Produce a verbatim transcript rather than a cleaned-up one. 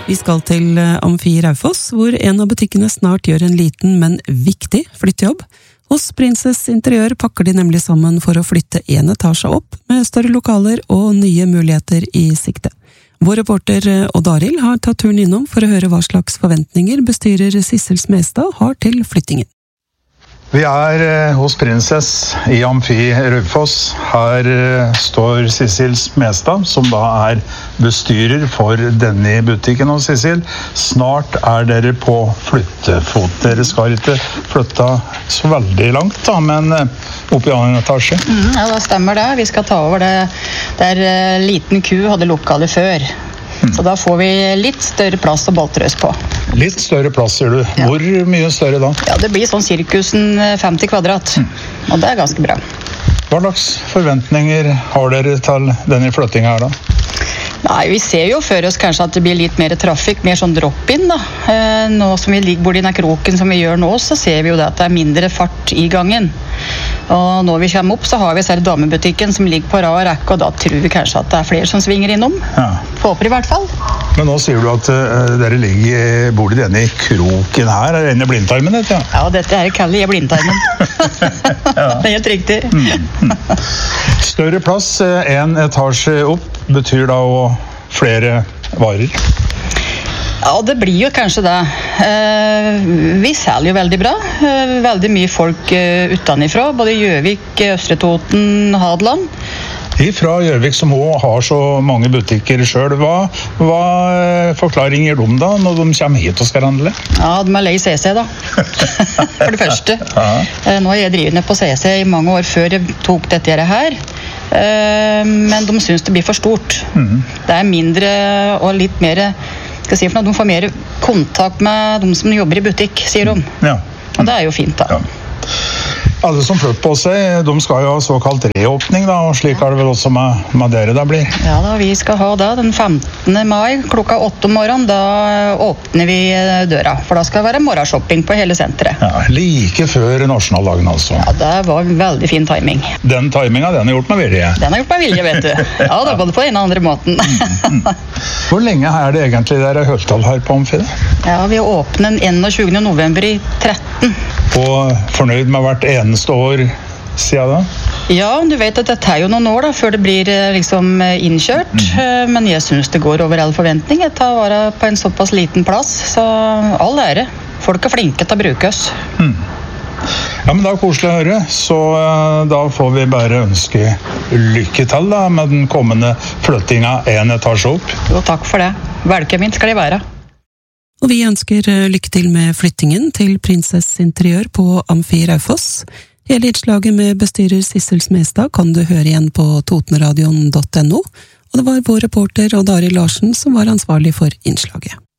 Vi skal til Amfi Raufoss, hvor en av butikkene snart gjør en liten, men viktig flyttejobb. Hos Princess Interiør pakker de nemlig sammen for å flytte en etasje opp, med større lokaler og nye muligheter i sikte. Vår reporter Odd Arild har tatt turen innom for å høre hva slags forventninger bestyrer Sissel Smestad har til flyttingen. Vi er hos Princess i Amfi Raufoss. Her står Sissel Smestad, som da er bestyrer for denne butikken. Og Sissel, snart er dere på flyttefot. Dere skal ikke flytte så veldig langt, da, men opp i annen etasje. Mm, ja, det stemmer det. Vi skal ta over det der liten ku hadde lokalet før. Mm. Så da får vi litt større plass å boltre oss på. Litt større plass, sier du. Ja. Hvor mye større da? Ja, det blir sånn cirkusen femti kvadrat. Mm. Og det er ganske bra. Hva slags forventninger har dere til denne flyttingen her da? Nei, vi ser jo for oss kanskje at det blir litt mer trafikk, mer sånn drop-in da. Nå som vi ligger borti denne kroken som vi gjør nå, så ser vi jo det at det er mindre fart i gangen. Og når vi kommer opp, så har vi selv damebutikken som ligger på rad og rekke, og da tror vi kanskje at det er flere som svinger innom. Ja. Håper i hvert fall. Men nå sier du at uh, dere ligger bor i denne kroken her, er denne blindtarmen, dette? Ja, ja dette er kaller jeg blindtarmen. Ja. Det er helt riktig. Mm. Større plass, en etasje opp, betyr da å flere varer? Ja, det blir jo kanskje det. Vi selger jo veldig bra. Veldig mye folk utenifra, både Gjøvik, Østre Toten, Hadeland. Ifra Gjøvik som også har så mange butikker selv, hva, hva forklaring gir de da når de kommer hit og skal handle? Ja, de er lei C C da. For det første. Ja. Nå har jeg drevet på C C i mange år før jeg tok dette her. Men de synes det blir for stort. Mm. Det er mindre og litt mer... Skal si for noe, de får mer kontakt med de som jobber i butikk, sier de. Ja. Og det er jo fint da. Ja. Alle som flytter på seg, de skal jo ha såkalt reåpning da, og slik er det vel også med, med dere da blir. Ja da, vi skal ha det den femtende mai, klokka åtte om morgenen, da åpner vi døra, for da skal det være morgenshopping på hele senteret. Ja, like før nasjonaldagen altså. Ja, det var veldig fin timing. Den timingen, den har gjort med vilje? Den har gjort med vilje, vet du. Ja, det er både på den andre måten. mm, mm. Hvor lenge er det egentlig dere har holdt her på Amfi? Ja, vi åpner den enogtjuende november i tretten. Og fornøyd med hvert eneste år siden da? Ja, du vet at dette er jo noen år da, før det blir liksom innkjørt. Mm. Men jeg synes det går over all forventning. Jeg tar vare på en såpass liten plass, så all ære. Folk er flinke til å bruke oss. Mm. Ja, men det er koselig å høre, så da får vi bare ønske lykke til da, med den kommende flyttingen en etasje opp. Jo, takk for det. Velkommen skal de være. Og vi ønsker lykke til med flyttingen til Princess Interiør på Amfi Raufoss. Hele innslaget med bestyrer Sissel Smestad kan du høre igjen på totenradion punktum no, og det var vår reporter Odd Arild Larsen som var ansvarlig for innslaget.